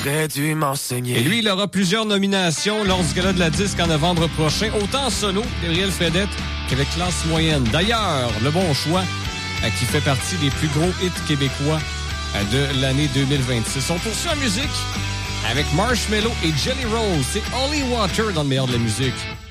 T'aurais dû m'enseigner. Et lui, il aura plusieurs nominations lors du Gala de la Disque en novembre prochain, autant en solo, Gabriel Fredette, qu'avec Classe Moyenne. D'ailleurs, le bon choix, qui fait partie des plus gros hits québécois de l'année 2026. On poursuit en musique avec Marshmello et Jelly Roll. C'est Holy Water dans le meilleur de la musique.